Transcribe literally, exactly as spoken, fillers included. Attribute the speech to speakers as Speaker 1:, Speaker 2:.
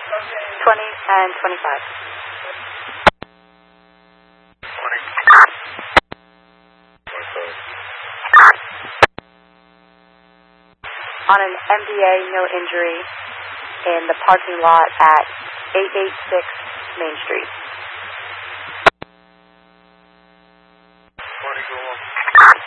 Speaker 1: twenty and twenty-five.
Speaker 2: twenty.
Speaker 1: On an M D A, no injury, in the parking lot at eight eighty-six Main Street.
Speaker 2: twenty, go on.